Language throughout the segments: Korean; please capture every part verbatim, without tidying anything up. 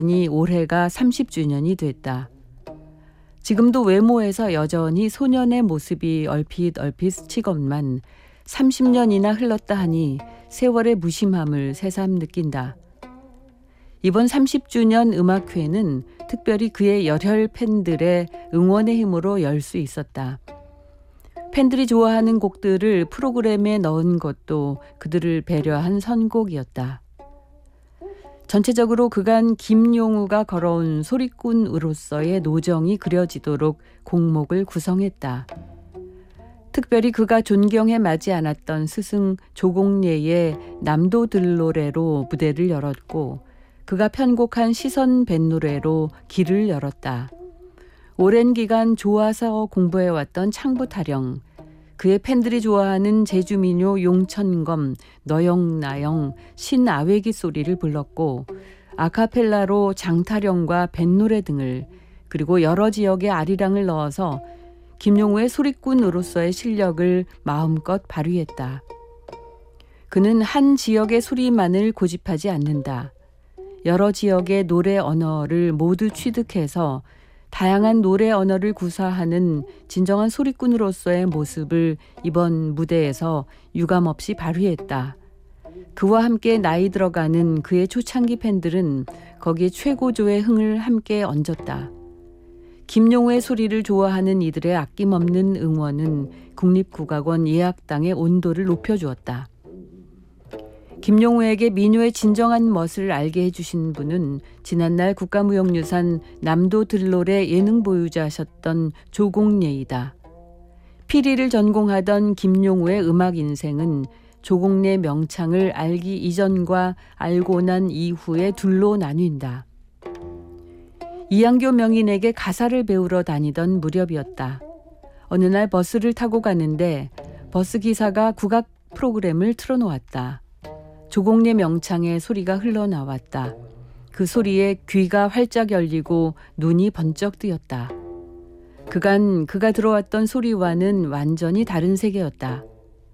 이 올해가 삼십 주년이 됐다. 지금도 외모에서 여전히 소년의 모습이 얼핏 얼핏 스치건만 삼십 년이나 흘렀다 하니 세월의 무심함을 새삼 느낀다. 이번 삼십 주년 음악회는 특별히 그의 열혈 팬들의 응원의 힘으로 열 수 있었다. 팬들이 좋아하는 곡들을 프로그램에 넣은 것도 그들을 배려한 선곡이었다. 전체적으로 그간 김용우가 걸어온 소리꾼으로서의 노정이 그려지도록 곡목을 구성했다. 특별히 그가 존경해 마지 않았던 스승 조공예의 남도들노래로 무대를 열었고 그가 편곡한 시선 뱃노래로 길을 열었다. 오랜 기간 좋아서 공부해왔던 창부타령, 그의 팬들이 좋아하는 제주민요 용천검, 너영나영, 신아외기 소리를 불렀고 아카펠라로 장타령과 뱃노래 등을 그리고 여러 지역의 아리랑을 넣어서 김용우의 소리꾼으로서의 실력을 마음껏 발휘했다. 그는 한 지역의 소리만을 고집하지 않는다. 여러 지역의 노래 언어를 모두 취득해서 다양한 노래 언어를 구사하는 진정한 소리꾼으로서의 모습을 이번 무대에서 유감없이 발휘했다. 그와 함께 나이 들어가는 그의 초창기 팬들은 거기에 최고조의 흥을 함께 얹었다. 김용우의 소리를 좋아하는 이들의 아낌없는 응원은 국립국악원 예약당의 온도를 높여주었다. 김용우에게 민요의 진정한 멋을 알게 해주신 분은 지난날 국가무형유산 남도들노래 예능 보유자셨던 조공예이다. 피리를 전공하던 김용우의 음악 인생은 조공예 명창을 알기 이전과 알고 난 이후에 둘로 나뉜다. 이양교 명인에게 가사를 배우러 다니던 무렵이었다. 어느 날 버스를 타고 가는데 버스 기사가 국악 프로그램을 틀어놓았다. 조공예 명창의 소리가 흘러나왔다. 그 소리에 귀가 활짝 열리고 눈이 번쩍 뜨였다. 그간 그가 들어왔던 소리와는 완전히 다른 세계였다.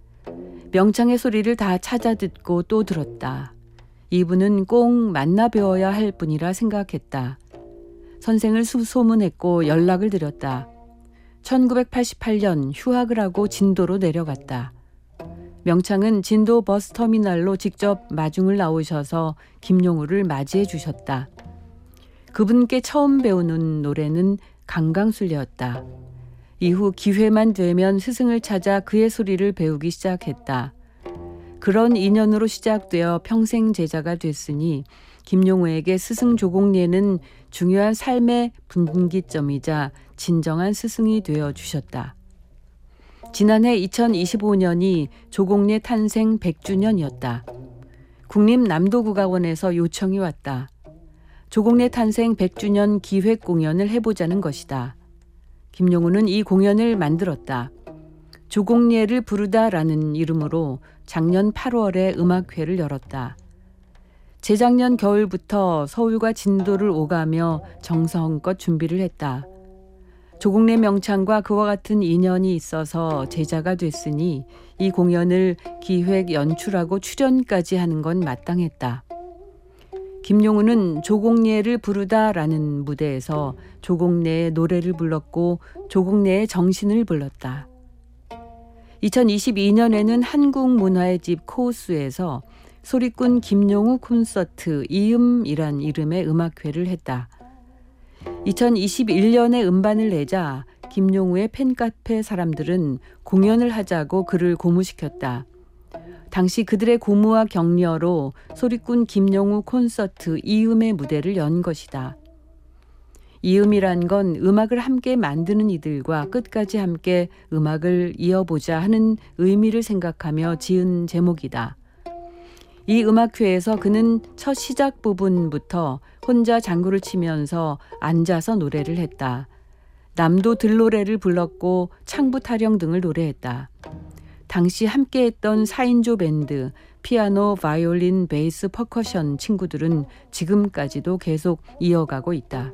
명창의 소리를 다 찾아 듣고 또 들었다. 이분은 꼭 만나 배워야 할 분이라 생각했다. 선생을 수소문했고 연락을 드렸다. 천구백팔십팔 년 휴학을 하고 진도로 내려갔다. 명창은 진도 버스터미널로 직접 마중을 나오셔서 김용우를 맞이해 주셨다. 그분께 처음 배우는 노래는 강강술래였다. 이후 기회만 되면 스승을 찾아 그의 소리를 배우기 시작했다. 그런 인연으로 시작되어 평생 제자가 됐으니 김용우에게 스승 조공예는 중요한 삶의 분기점이자 진정한 스승이 되어 주셨다. 지난해 이천이십오 년이 조공예 탄생 백 주년이었다. 국립남도국악원에서 요청이 왔다. 조공예 탄생 백 주년 기획 공연을 해보자는 것이다. 김용우는 이 공연을 만들었다. 조공예를 부르다라는 이름으로 작년 팔월에 음악회를 열었다. 재작년 겨울부터 서울과 진도를 오가며 정성껏 준비를 했다. 조공예 명창과 그와 같은 인연이 있어서 제자가 됐으니 이 공연을 기획, 연출하고 출연까지 하는 건 마땅했다. 김용우는 조공예를 부르다라는 무대에서 조공예의 노래를 불렀고 조공예의 정신을 불렀다. 이천이십이 년에는 한국문화의 집 코호수에서 소리꾼 김용우 콘서트 이음이란 이름의 음악회를 했다. 이천이십일 년에 음반을 내자 김용우의 팬카페 사람들은 공연을 하자고 그를 고무시켰다. 당시 그들의 고무와 격려로 소리꾼 김용우 콘서트 이음의 무대를 연 것이다. 이음이란 건 음악을 함께 만드는 이들과 끝까지 함께 음악을 이어보자 하는 의미를 생각하며 지은 제목이다. 이 음악회에서 그는 첫 시작 부분부터 혼자 장구를 치면서 앉아서 노래를 했다. 남도 들노래를 불렀고 창부타령 등을 노래했다. 당시 함께했던 사 인조 밴드, 피아노, 바이올린, 베이스, 퍼커션 친구들은 지금까지도 계속 이어가고 있다.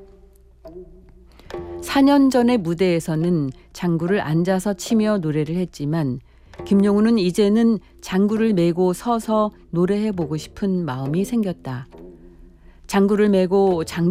사 년 전의 무대에서는 장구를 앉아서 치며 노래를 했지만 김용우는 이제는 장구를 메고 서서 노래해보고 싶은 마음이 생겼다. 장구를 메고 장